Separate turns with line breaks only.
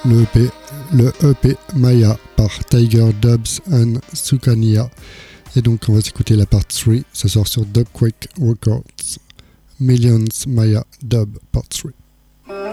le EP Maya par Tiger Dubs and Sukania. Et donc on va s'écouter la part 3, ça sort sur Dubquake Records. Millions Maya Dub Part 3.